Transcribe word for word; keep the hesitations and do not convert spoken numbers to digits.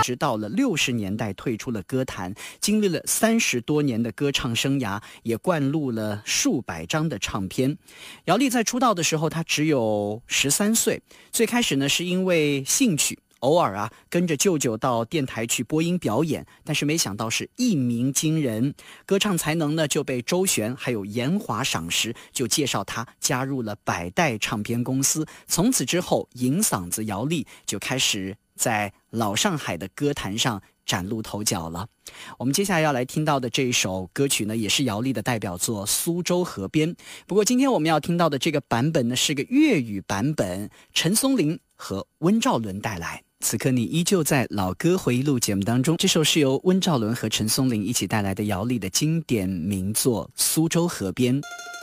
直到了六十年代退出了歌坛，经历了三十多年的歌唱生涯，也灌录了数百张的唱片。姚丽在出道的时候，她只有十三岁，最开始呢是因为兴趣，偶尔啊跟着舅舅到电台去播音表演，但是没想到是一鸣惊人，歌唱才能呢就被周璇还有严华赏识，就介绍他加入了百代唱片公司。从此之后，银嗓子姚丽就开始在老上海的歌坛上崭露头角了。我们接下来要来听到的这一首歌曲呢，也是姚丽的代表作《苏州河边》。不过今天我们要听到的这个版本呢，是个粤语版本，陈松伶和温兆伦带来。此刻你依旧在老歌回忆录节目当中，这首是由温兆伦和陈松伶一起带来的姚丽的经典名作《苏州河边》。